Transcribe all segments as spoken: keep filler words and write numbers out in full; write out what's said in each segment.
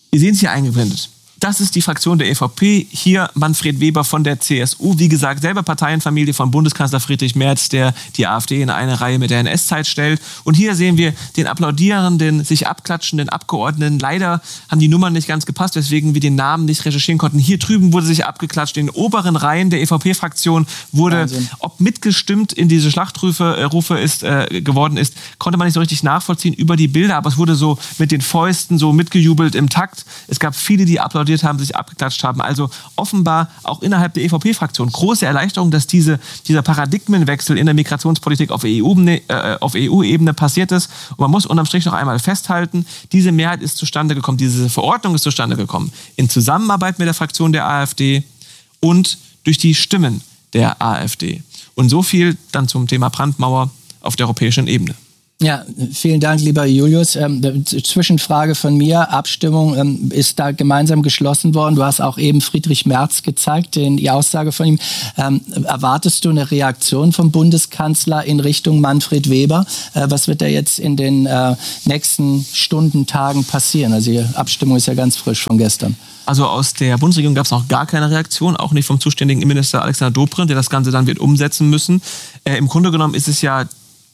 Wir sehen es hier eingeblendet. Das ist die Fraktion der E V P. Hier Manfred Weber von der C S U. Wie gesagt, selber Parteienfamilie von Bundeskanzler Friedrich Merz, der die AfD in eine Reihe mit der N S-Zeit stellt. Und hier sehen wir den applaudierenden, sich abklatschenden Abgeordneten. Leider haben die Nummern nicht ganz gepasst, weswegen wir den Namen nicht recherchieren konnten. Hier drüben wurde sich abgeklatscht. In den oberen Reihen der E V P-Fraktion wurde, Wahnsinn. Ob mitgestimmt in diese Schlachtrufe äh, Rufe ist, äh, geworden ist, konnte man nicht so richtig nachvollziehen über die Bilder. Aber es wurde so mit den Fäusten so mitgejubelt im Takt. Es gab viele, die applaudiert haben, sich abgeklatscht haben. Also offenbar auch innerhalb der E V P-Fraktion große Erleichterung, dass diese, dieser Paradigmenwechsel in der Migrationspolitik auf E U-Ebene äh, auf E U-Ebene passiert ist. Und man muss unterm Strich noch einmal festhalten, diese Mehrheit ist zustande gekommen, diese Verordnung ist zustande gekommen in Zusammenarbeit mit der Fraktion der AfD und durch die Stimmen der AfD. Und so viel dann zum Thema Brandmauer auf der europäischen Ebene. Ja, vielen Dank, lieber Julius. Ähm, Zwischenfrage von mir. Abstimmung ähm, ist da gemeinsam geschlossen worden. Du hast auch eben Friedrich Merz gezeigt, den, die Aussage von ihm. Ähm, erwartest du eine Reaktion vom Bundeskanzler in Richtung Manfred Weber? Äh, was wird da jetzt in den äh, nächsten Stunden, Tagen passieren? Also die Abstimmung ist ja ganz frisch von gestern. Also aus der Bundesregierung gab es noch gar keine Reaktion, auch nicht vom zuständigen Innenminister Alexander Dobrindt, der das Ganze dann wird umsetzen müssen. Äh, im Grunde genommen ist es ja,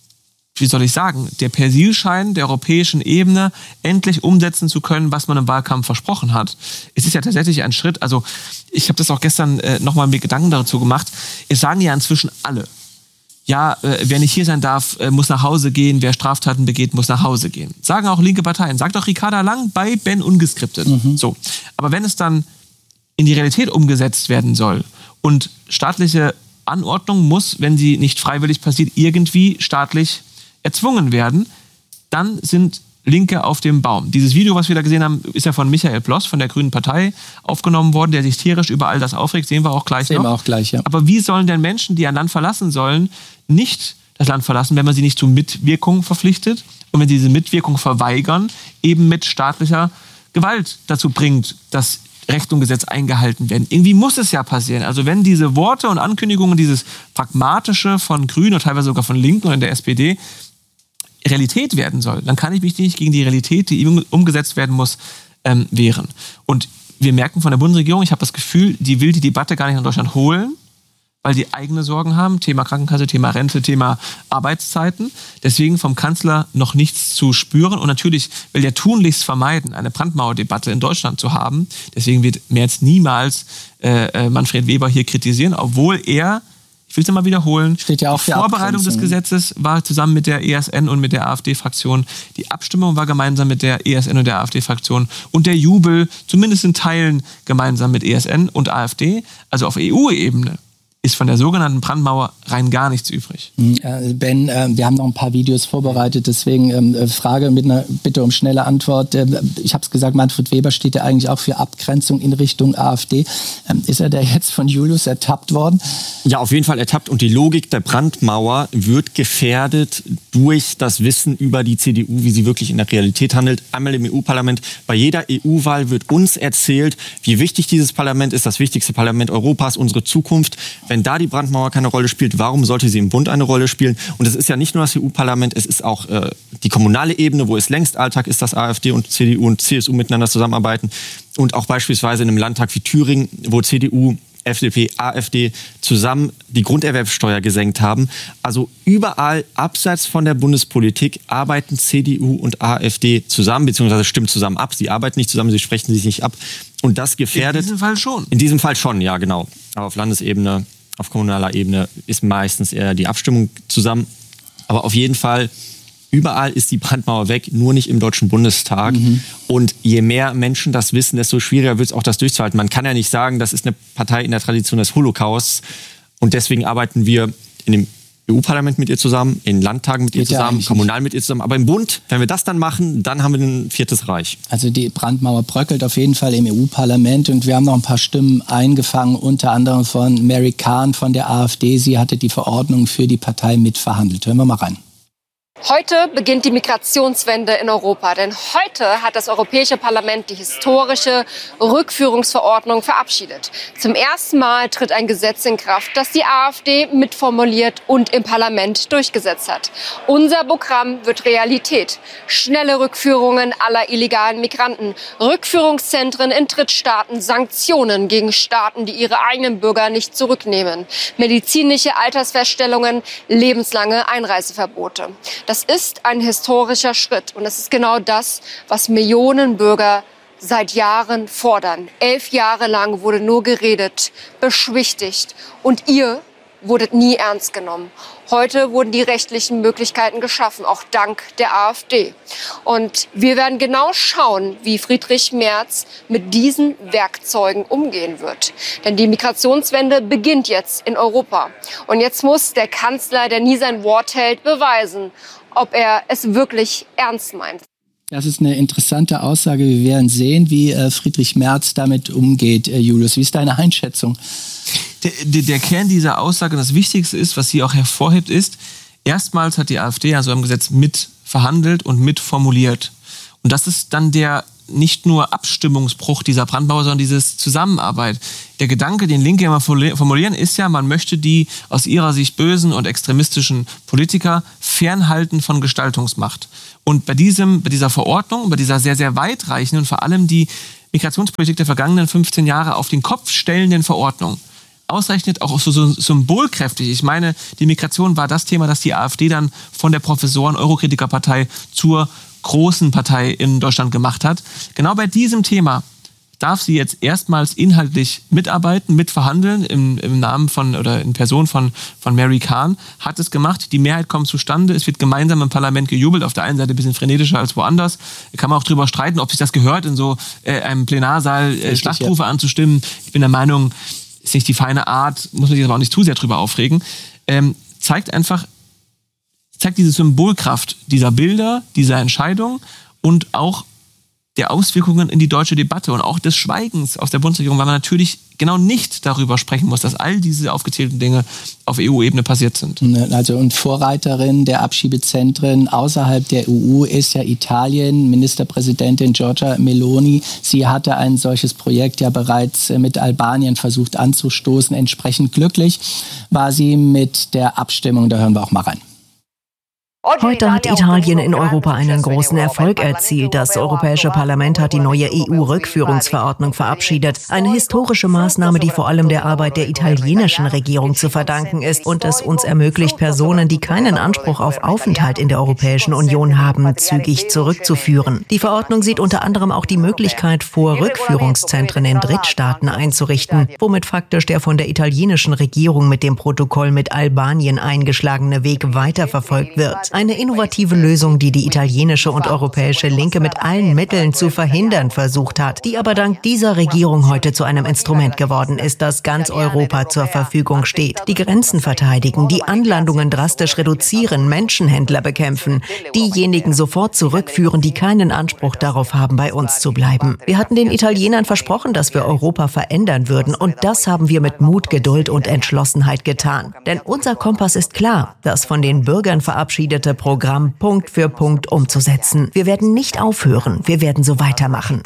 wie soll ich sagen, der Persilschein der europäischen Ebene, endlich umsetzen zu können, was man im Wahlkampf versprochen hat. Es ist ja tatsächlich ein Schritt, also ich habe das auch gestern äh, nochmal mir Gedanken dazu gemacht, es sagen ja inzwischen alle, ja, äh, wer nicht hier sein darf, äh, muss nach Hause gehen, wer Straftaten begeht, muss nach Hause gehen. Sagen auch linke Parteien, sagt auch Ricarda Lang bei Ben Ungeskriptet. Mhm. So. Aber wenn es dann in die Realität umgesetzt werden soll und staatliche Anordnung muss, wenn sie nicht freiwillig passiert, irgendwie staatlich erzwungen werden, dann sind Linke auf dem Baum. Dieses Video, was wir da gesehen haben, ist ja von Michael Bloss von der Grünen Partei aufgenommen worden, der sich tierisch über all das aufregt. Sehen wir auch gleich Sehen noch. Wir auch gleich, ja. Aber wie sollen denn Menschen, die ein Land verlassen sollen, nicht das Land verlassen, wenn man sie nicht zur Mitwirkung verpflichtet und wenn sie diese Mitwirkung verweigern, eben mit staatlicher Gewalt dazu bringt, dass Recht und Gesetz eingehalten werden. Irgendwie muss es ja passieren. Also wenn diese Worte und Ankündigungen, dieses Pragmatische von Grünen und teilweise sogar von Linken und der S P D Realität werden soll, dann kann ich mich nicht gegen die Realität, die umgesetzt werden muss, ähm, wehren. Und wir merken von der Bundesregierung, ich habe das Gefühl, die will die Debatte gar nicht nach Deutschland holen, weil die eigene Sorgen haben, Thema Krankenkasse, Thema Rente, Thema Arbeitszeiten. Deswegen vom Kanzler noch nichts zu spüren. Und natürlich will er tunlichst vermeiden, eine Brandmauerdebatte in Deutschland zu haben. Deswegen wird Merz niemals äh, Manfred Weber hier kritisieren, obwohl er, ich will es mal wiederholen, steht ja auch die Vorbereitung des Gesetzes war zusammen mit der E S N und mit der AfD-Fraktion. Die Abstimmung war gemeinsam mit der E S N und der AfD-Fraktion. Und der Jubel, zumindest in Teilen, gemeinsam mit E S N und AfD. Also auf E U-Ebene ist von der sogenannten Brandmauer rein gar nichts übrig. Ben, wir haben noch ein paar Videos vorbereitet, deswegen Frage mit einer Bitte um schnelle Antwort. Ich habe es gesagt, Manfred Weber steht ja eigentlich auch für Abgrenzung in Richtung AfD. Ist er da jetzt von Julius ertappt worden? Ja, auf jeden Fall ertappt. Und die Logik der Brandmauer wird gefährdet durch das Wissen über die C D U, wie sie wirklich in der Realität handelt. Einmal im E U-Parlament. Bei jeder E U-Wahl wird uns erzählt, wie wichtig dieses Parlament ist, das wichtigste Parlament Europas, unsere Zukunft. Wenn da die Brandmauer keine Rolle spielt, warum sollte sie im Bund eine Rolle spielen? Und es ist ja nicht nur das E U-Parlament, es ist auch äh, die kommunale Ebene, wo es längst Alltag ist, dass AfD und C D U und C S U miteinander zusammenarbeiten. Und auch beispielsweise in einem Landtag wie Thüringen, wo C D U, F D P, AfD zusammen die Grunderwerbsteuer gesenkt haben. Also überall abseits von der Bundespolitik arbeiten C D U und AfD zusammen, beziehungsweise stimmen zusammen ab. Sie arbeiten nicht zusammen, sie sprechen sich nicht ab. Und das gefährdet... In diesem Fall schon. In diesem Fall schon, ja genau. Aber auf Landesebene, auf kommunaler Ebene ist meistens eher die Abstimmung zusammen. Aber auf jeden Fall, überall ist die Brandmauer weg, nur nicht im Deutschen Bundestag. Mhm. Und je mehr Menschen das wissen, desto schwieriger wird es auch, das durchzuhalten. Man kann ja nicht sagen, das ist eine Partei in der Tradition des Holocausts. Und deswegen arbeiten wir in dem E U-Parlament mit ihr zusammen, in Landtagen mit ihr Geht zusammen, ja kommunal mit ihr zusammen. Aber im Bund, wenn wir das dann machen, dann haben wir ein viertes Reich. Also die Brandmauer bröckelt auf jeden Fall im E U-Parlament. Und wir haben noch ein paar Stimmen eingefangen, unter anderem von Mary Kahn von der AfD. Sie hatte die Verordnung für die Partei mitverhandelt. Hören wir mal rein. Heute beginnt die Migrationswende in Europa, denn heute hat das Europäische Parlament die historische Rückführungsverordnung verabschiedet. Zum ersten Mal tritt ein Gesetz in Kraft, das die AfD mitformuliert und im Parlament durchgesetzt hat. Unser Programm wird Realität. Schnelle Rückführungen aller illegalen Migranten, Rückführungszentren in Drittstaaten, Sanktionen gegen Staaten, die ihre eigenen Bürger nicht zurücknehmen, medizinische Altersfeststellungen, lebenslange Einreiseverbote. Das ist ein historischer Schritt und es ist genau das, was Millionen Bürger seit Jahren fordern. Elf Jahre lang wurde nur geredet, beschwichtigt und ihr wurdet nie ernst genommen. Heute wurden die rechtlichen Möglichkeiten geschaffen, auch dank der AfD. Und wir werden genau schauen, wie Friedrich Merz mit diesen Werkzeugen umgehen wird. Denn die Migrationswende beginnt jetzt in Europa. Und jetzt muss der Kanzler, der nie sein Wort hält, beweisen, ob er es wirklich ernst meint. Das ist eine interessante Aussage. Wir werden sehen, wie äh, Friedrich Merz damit umgeht. Äh, Julius, wie ist deine Einschätzung? Der, der, der Kern dieser Aussage, das Wichtigste ist, was sie auch hervorhebt, ist, erstmals hat die AfD an so einem Gesetz mit verhandelt und mit formuliert. Und das ist dann der nicht nur Abstimmungsbruch dieser Brandmauer, sondern dieses Zusammenarbeit. Der Gedanke, den Linke immer formulieren, ist ja, man möchte die aus ihrer Sicht bösen und extremistischen Politiker fernhalten von Gestaltungsmacht. Und bei diesem, bei dieser Verordnung, bei dieser sehr, sehr weitreichenden und vor allem die Migrationspolitik der vergangenen fünfzehn Jahre auf den Kopf stellenden Verordnung, ausreichend auch so, so symbolkräftig. Ich meine, die Migration war das Thema, das die AfD dann von der Professoren-Eurokritikerpartei zur großen Partei in Deutschland gemacht hat. Genau bei diesem Thema darf sie jetzt erstmals inhaltlich mitarbeiten, mitverhandeln im, im Namen von oder in Person von, von Mary Khan, hat es gemacht. Die Mehrheit kommt zustande. Es wird gemeinsam im Parlament gejubelt. Auf der einen Seite ein bisschen frenetischer als woanders. Da kann man auch drüber streiten, ob sich das gehört, in so äh, einem Plenarsaal äh, Richtig, Schlachtrufe ja. anzustimmen. Ich bin der Meinung, ist nicht die feine Art, muss man sich aber auch nicht zu sehr drüber aufregen. Ähm, zeigt einfach, zeigt diese Symbolkraft dieser Bilder, dieser Entscheidung und auch der Auswirkungen in die deutsche Debatte und auch des Schweigens aus der Bundesregierung, weil man natürlich genau nicht darüber sprechen muss, dass all diese aufgezählten Dinge auf E U-Ebene passiert sind. Also und Vorreiterin der Abschiebezentren außerhalb der E U ist ja Italien, Ministerpräsidentin Giorgia Meloni. Sie hatte ein solches Projekt ja bereits mit Albanien versucht anzustoßen. Entsprechend glücklich war sie mit der Abstimmung. Da hören wir auch mal rein. Heute hat Italien in Europa einen großen Erfolg erzielt. Das Europäische Parlament hat die neue E U-Rückführungsverordnung verabschiedet. Eine historische Maßnahme, die vor allem der Arbeit der italienischen Regierung zu verdanken ist und es uns ermöglicht, Personen, die keinen Anspruch auf Aufenthalt in der Europäischen Union haben, zügig zurückzuführen. Die Verordnung sieht unter anderem auch die Möglichkeit vor, Rückführungszentren in Drittstaaten einzurichten, womit faktisch der von der italienischen Regierung mit dem Protokoll mit Albanien eingeschlagene Weg weiterverfolgt wird. Eine innovative Lösung, die die italienische und europäische Linke mit allen Mitteln zu verhindern versucht hat, die aber dank dieser Regierung heute zu einem Instrument geworden ist, das ganz Europa zur Verfügung steht. Die Grenzen verteidigen, die Anlandungen drastisch reduzieren, Menschenhändler bekämpfen, diejenigen sofort zurückführen, die keinen Anspruch darauf haben, bei uns zu bleiben. Wir hatten den Italienern versprochen, dass wir Europa verändern würden und das haben wir mit Mut, Geduld und Entschlossenheit getan. Denn unser Kompass ist klar, das von den Bürgern verabschiedete Programm Punkt für Punkt umzusetzen. Wir werden nicht aufhören, wir werden so weitermachen.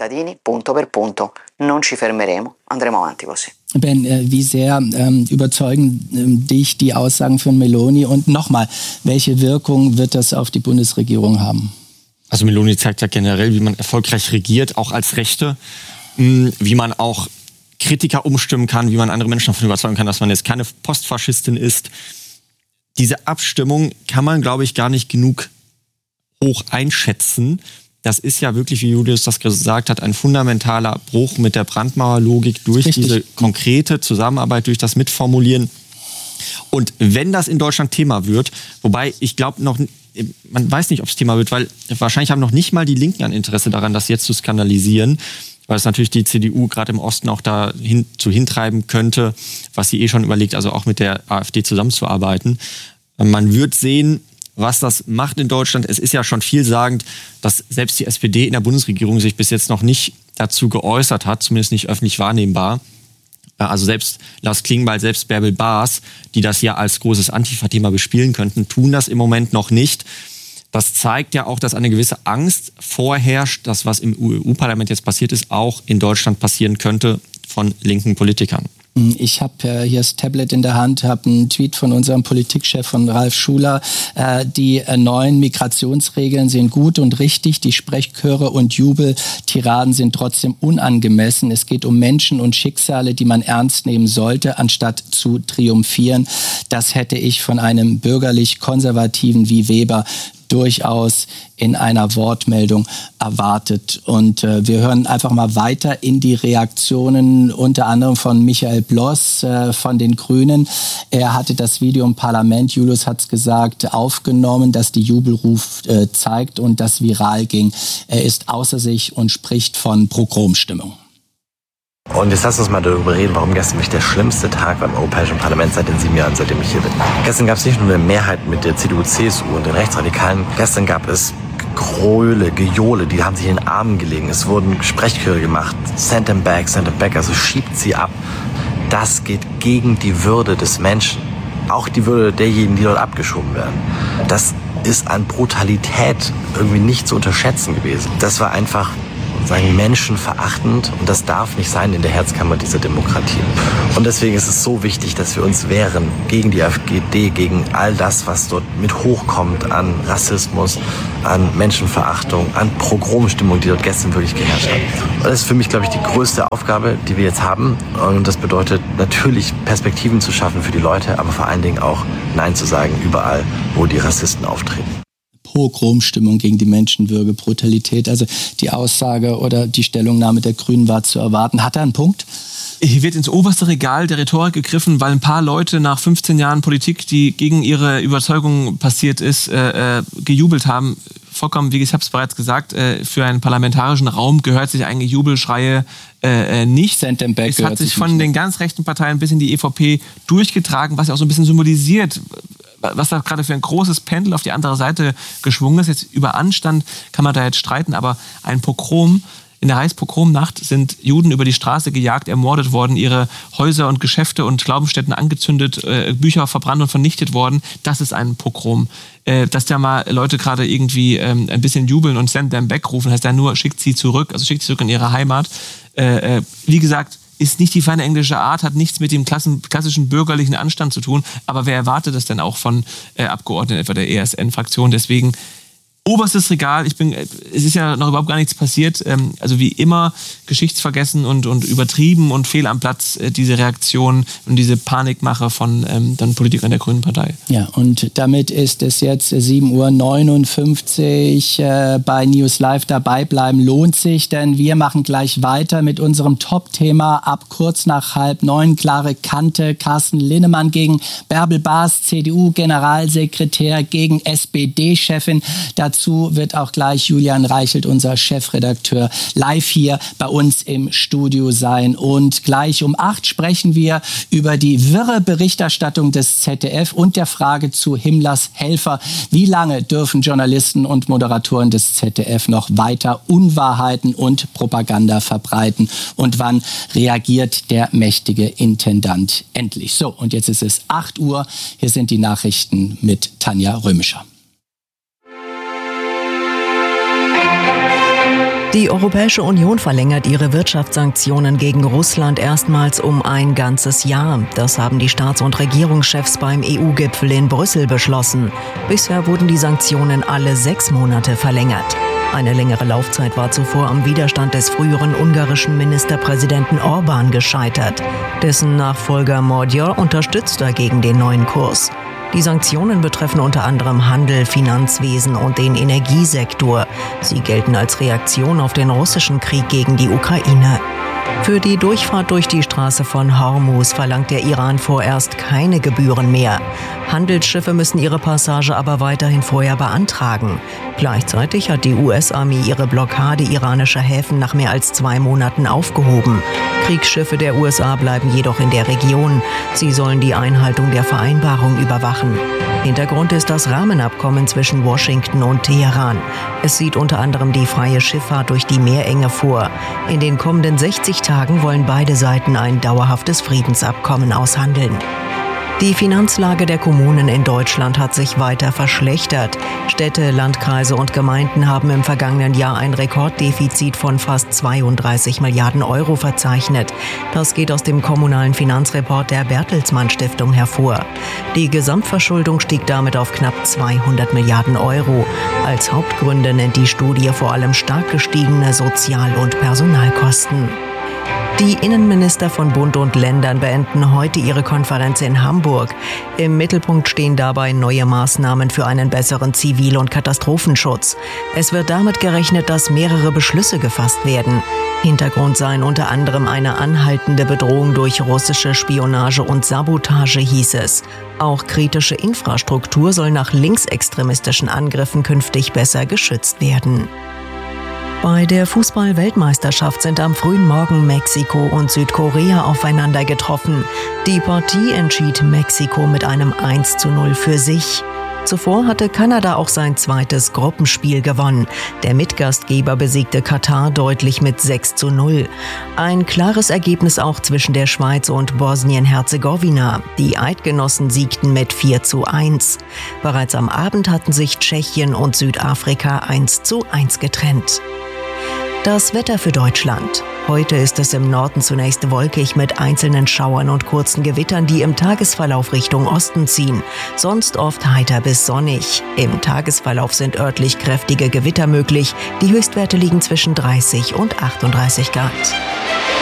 Ben, äh, wie sehr ähm, überzeugen ähm, dich die Aussagen von Meloni? Und nochmal, welche Wirkung wird das auf die Bundesregierung haben? Also Meloni zeigt ja generell, wie man erfolgreich regiert, auch als Rechte, mh, wie man auch Kritiker umstimmen kann, wie man andere Menschen davon überzeugen kann, dass man jetzt keine Postfaschistin ist. Diese Abstimmung kann man, glaube ich, gar nicht genug hoch einschätzen. Das ist ja wirklich, wie Julius das gesagt hat, ein fundamentaler Bruch mit der Brandmauerlogik durch Richtig. diese konkrete Zusammenarbeit, durch das Mitformulieren. Und wenn das in Deutschland Thema wird, wobei ich glaube noch, man weiß nicht, ob es Thema wird, weil wahrscheinlich haben noch nicht mal die Linken ein Interesse daran, das jetzt zu skandalisieren, weil es natürlich die C D U gerade im Osten auch da hin, zu hintreiben könnte, was sie eh schon überlegt, also auch mit der AfD zusammenzuarbeiten. Man wird sehen, was das macht in Deutschland. Es ist ja schon vielsagend, dass selbst die S P D in der Bundesregierung sich bis jetzt noch nicht dazu geäußert hat, zumindest nicht öffentlich wahrnehmbar. Also selbst Lars Klingbeil, selbst Bärbel Baas, die das ja als großes Antifa-Thema bespielen könnten, tun das im Moment noch nicht. Das zeigt ja auch, dass eine gewisse Angst vorherrscht, dass was im E U-Parlament jetzt passiert ist, auch in Deutschland passieren könnte von linken Politikern. Ich habe äh, hier das Tablet in der Hand, habe einen Tweet von unserem Politikchef, von Ralf Schuler. Äh, die äh, neuen Migrationsregeln sind gut und richtig. Die Sprechchöre und Jubeltiraden sind trotzdem unangemessen. Es geht um Menschen und Schicksale, die man ernst nehmen sollte, anstatt zu triumphieren. Das hätte ich von einem bürgerlich-konservativen wie Weber durchaus in einer Wortmeldung erwartet. Und äh, wir hören einfach mal weiter in die Reaktionen, unter anderem von Michael Bloss äh, von den Grünen. Er hatte das Video im Parlament, Julius hat es gesagt, aufgenommen, das die Jubelruf äh, zeigt und das viral ging. Er ist außer sich und spricht von Pogromstimmung. Und jetzt lass uns mal darüber reden, warum gestern mich der schlimmste Tag beim Europäischen Parlament seit den sieben Jahren, seitdem ich hier bin. Gestern gab es nicht nur eine Mehrheit mit der C D U, C S U und den Rechtsradikalen. Gestern gab es Gröle, Gejohle, die haben sich in den Armen gelegen. Es wurden Sprechchöre gemacht. Send them back, send them back, also schiebt sie ab. Das geht gegen die Würde des Menschen. Auch die Würde derjenigen, die dort abgeschoben werden. Das ist an Brutalität irgendwie nicht zu unterschätzen gewesen. Das war einfach, sagen, menschenverachtend und das darf nicht sein in der Herzkammer dieser Demokratie. Und deswegen ist es so wichtig, dass wir uns wehren gegen die AfD, gegen all das, was dort mit hochkommt an Rassismus, an Menschenverachtung, an Pogromstimmung, die dort gestern wirklich geherrscht hat. Und das ist für mich, glaube ich, die größte Aufgabe, die wir jetzt haben. Und das bedeutet natürlich, Perspektiven zu schaffen für die Leute, aber vor allen Dingen auch Nein zu sagen überall, wo die Rassisten auftreten. Pogromstimmung gegen die Menschenwürde, Brutalität. Also die Aussage oder die Stellungnahme der Grünen war zu erwarten. Hat er einen Punkt? Hier wird ins oberste Regal der Rhetorik gegriffen, weil ein paar Leute nach fünfzehn Jahren Politik, die gegen ihre Überzeugung passiert ist, äh, gejubelt haben. Vollkommen, wie ich habe es bereits gesagt, äh, für einen parlamentarischen Raum gehört sich eigentlich Jubelschreie äh, nicht. Es hat sich von den ganz rechten Parteien bis in die E V P durchgetragen, was ja auch so ein bisschen symbolisiert, was da gerade für ein großes Pendel auf die andere Seite geschwungen ist. Jetzt über Anstand kann man da jetzt streiten, aber ein Pogrom, in der Reichspogromnacht sind Juden über die Straße gejagt, ermordet worden, ihre Häuser und Geschäfte und Glaubensstätten angezündet, äh, Bücher verbrannt und vernichtet worden. Das ist ein Pogrom. Äh, dass da mal Leute gerade irgendwie ähm, ein bisschen jubeln und send them back rufen, heißt ja nur, schickt sie zurück, also schickt sie zurück in ihre Heimat. Äh, äh, wie gesagt, ist nicht die feine englische Art, hat nichts mit dem klassischen bürgerlichen Anstand zu tun. Aber wer erwartet das denn auch von äh, Abgeordneten etwa der E S N-Fraktion? Deswegen oberstes Regal. Ich bin, es ist ja noch überhaupt gar nichts passiert. Ähm, also wie immer geschichtsvergessen und, und übertrieben und fehl am Platz äh, diese Reaktion und diese Panikmache von ähm, dann Politikern der Grünen Partei. Ja, und damit ist es jetzt sieben Uhr neunundfünfzig äh, bei News Live. Dabei bleiben lohnt sich, denn wir machen gleich weiter mit unserem Top-Thema ab kurz nach halb neun. Klare Kante. Carsten Linnemann gegen Bärbel Baas, C D U-Generalsekretär gegen S P D-Chefin. Dazu wird auch gleich Julian Reichelt, unser Chefredakteur, live hier bei uns im Studio sein. Und gleich um acht sprechen wir über die wirre Berichterstattung des Z D F und der Frage zu Himmlers Helfer. Wie lange dürfen Journalisten und Moderatoren des Z D F noch weiter Unwahrheiten und Propaganda verbreiten? Und wann reagiert der mächtige Intendant endlich? So, und jetzt ist es acht Uhr. Hier sind die Nachrichten mit Tanja Römischer. Die Europäische Union verlängert ihre Wirtschaftssanktionen gegen Russland erstmals um ein ganzes Jahr. Das haben die Staats- und Regierungschefs beim E U-Gipfel in Brüssel beschlossen. Bisher wurden die Sanktionen alle sechs Monate verlängert. Eine längere Laufzeit war zuvor am Widerstand des früheren ungarischen Ministerpräsidenten Orbán gescheitert. Dessen Nachfolger Magyar unterstützt dagegen den neuen Kurs. Die Sanktionen betreffen unter anderem Handel, Finanzwesen und den Energiesektor. Sie gelten als Reaktion auf den russischen Krieg gegen die Ukraine. Für die Durchfahrt durch die Straße von Hormuz verlangt der Iran vorerst keine Gebühren mehr. Handelsschiffe müssen ihre Passage aber weiterhin vorher beantragen. Gleichzeitig hat die U S-Armee ihre Blockade iranischer Häfen nach mehr als zwei Monaten aufgehoben. Kriegsschiffe der U S A bleiben jedoch in der Region. Sie sollen die Einhaltung der Vereinbarung überwachen. Hintergrund ist das Rahmenabkommen zwischen Washington und Teheran. Es sieht unter anderem die freie Schifffahrt durch die Meerenge vor. In den kommenden sechzig Tagen wollen beide Seiten ein dauerhaftes Friedensabkommen aushandeln. Die Finanzlage der Kommunen in Deutschland hat sich weiter verschlechtert. Städte, Landkreise und Gemeinden haben im vergangenen Jahr ein Rekorddefizit von fast zweiunddreißig Milliarden Euro verzeichnet. Das geht aus dem kommunalen Finanzreport der Bertelsmann Stiftung hervor. Die Gesamtverschuldung stieg damit auf knapp zweihundert Milliarden Euro. Als Hauptgründe nennt die Studie vor allem stark gestiegene Sozial- und Personalkosten. Die Innenminister von Bund und Ländern beenden heute ihre Konferenz in Hamburg. Im Mittelpunkt stehen dabei neue Maßnahmen für einen besseren Zivil- und Katastrophenschutz. Es wird damit gerechnet, dass mehrere Beschlüsse gefasst werden. Hintergrund seien unter anderem eine anhaltende Bedrohung durch russische Spionage und Sabotage, hieß es. Auch kritische Infrastruktur soll nach linksextremistischen Angriffen künftig besser geschützt werden. Bei der Fußball-Weltmeisterschaft sind am frühen Morgen Mexiko und Südkorea aufeinander getroffen. Die Partie entschied Mexiko mit einem eins zu null für sich. Zuvor hatte Kanada auch sein zweites Gruppenspiel gewonnen. Der Mitgastgeber besiegte Katar deutlich mit sechs zu null. Ein klares Ergebnis auch zwischen der Schweiz und Bosnien-Herzegowina. Die Eidgenossen siegten mit vier zu eins. Bereits am Abend hatten sich Tschechien und Südafrika eins zu eins getrennt. Das Wetter für Deutschland. Heute ist es im Norden zunächst wolkig mit einzelnen Schauern und kurzen Gewittern, die im Tagesverlauf Richtung Osten ziehen. Sonst oft heiter bis sonnig. Im Tagesverlauf sind örtlich kräftige Gewitter möglich. Die Höchstwerte liegen zwischen dreißig und achtunddreißig Grad.